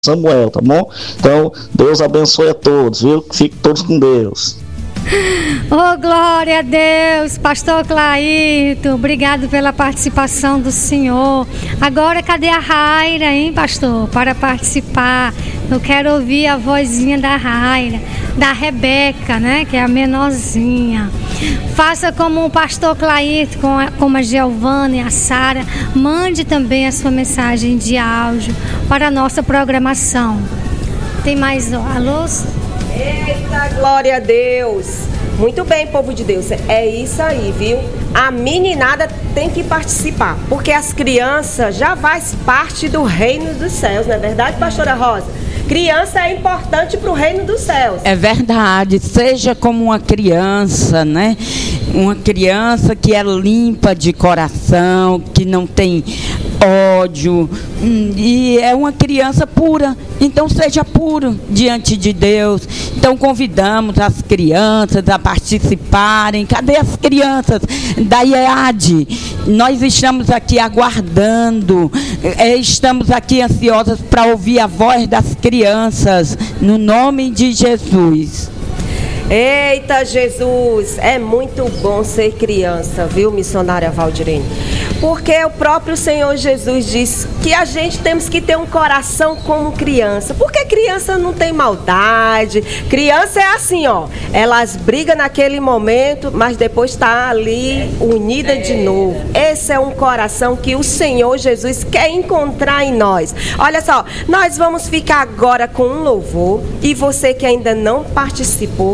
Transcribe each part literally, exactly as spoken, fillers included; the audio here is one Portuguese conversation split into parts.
Samuel, tá bom? Então, Deus abençoe a todos, viu? Fiquem todos com Deus. Oh, glória a Deus, pastor Clairton, obrigado pela participação do senhor. Agora, cadê a Raira, hein, pastor, para participar? Eu quero ouvir a vozinha da Raira, da Rebeca, né, que é a menorzinha. Faça como o pastor Clairton, como a Giovana e a Sara, mande também a sua mensagem de áudio para a nossa programação. Tem mais alôs? Eita, glória a Deus! Muito bem, povo de Deus, é isso aí, viu? A meninada tem que participar, porque as crianças já fazem parte do reino dos céus, não é verdade, pastora Rosa? Criança é importante para o reino dos céus. É verdade, seja como uma criança, né? Uma criança que é limpa de coração, que não tem ódio, e é uma criança pura, então seja puro diante de Deus. Então convidamos as crianças a participarem. Cadê as crianças da I E A D? Nós estamos aqui aguardando, estamos aqui ansiosas para ouvir a voz das crianças, no nome de Jesus. Eita, Jesus, é muito bom ser criança, viu, missionária Valdirene? Porque o próprio Senhor Jesus diz que a gente temos que ter um coração como criança. Porque criança não tem maldade. Criança é assim, ó. Elas brigam naquele momento, mas depois está ali unida de novo. Esse é um coração que o Senhor Jesus quer encontrar em nós. Olha só, nós vamos ficar agora com um louvor. E você que ainda não participou,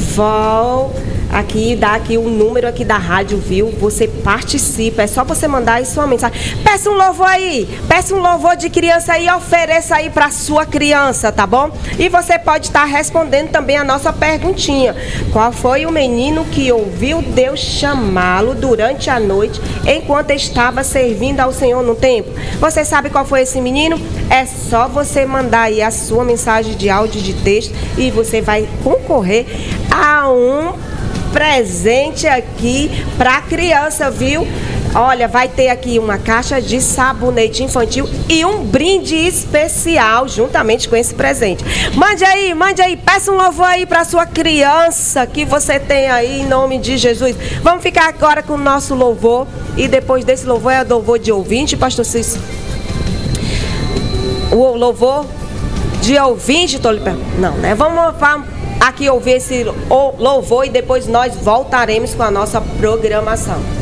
vol aqui, dá aqui o número aqui da rádio, viu? Você participa, é só você mandar aí sua mensagem. Peça um louvor aí, peça um louvor de criança aí, ofereça aí para sua criança, tá bom? E você pode estar respondendo também a nossa perguntinha. Qual foi o menino que ouviu Deus chamá-lo durante a noite, enquanto estava servindo ao Senhor no templo? Você sabe qual foi esse menino? É só você mandar aí a sua mensagem de áudio, de texto, e você vai concorrer a um presente aqui para criança, viu? Olha, vai ter aqui uma caixa de sabonete infantil e um brinde especial juntamente com esse presente. Mande aí, mande aí, peça um louvor aí para sua criança que você tem aí, em nome de Jesus. Vamos ficar agora com o nosso louvor, e depois desse louvor é o louvor de ouvinte, pastor Cícero. O louvor de ouvinte, tô lhe perguntando. Não, né? Vamos, vamos aqui ouvir esse louvor e depois nós voltaremos com a nossa programação.